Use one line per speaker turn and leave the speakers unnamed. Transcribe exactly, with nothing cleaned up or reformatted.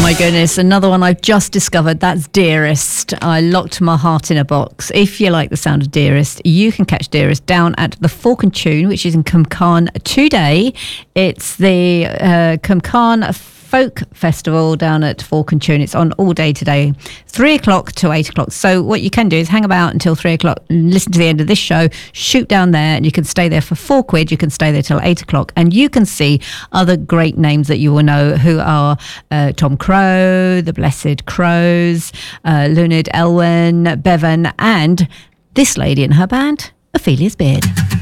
my goodness, another one I've just discovered. That's Dearest. I locked my heart in a box. If you like the sound of Dearest, you can catch Dearest down at the Fork and Tune, which is in Cwmcarn today. It's the uh, Cwmcarn Folk Festival down at Fork and Tune. It's on all day today, three o'clock to eight o'clock. So what you can do is hang about until three o'clock, listen to the end of this show, shoot down there, and you can stay there for four quid. You can stay there till eight o'clock, and you can see other great names that you will know, who are uh, Tom Crow, the Blessed Crows, uh, Lunid Elwyn, Bevan, and this lady and her band, Ophelia's Beard.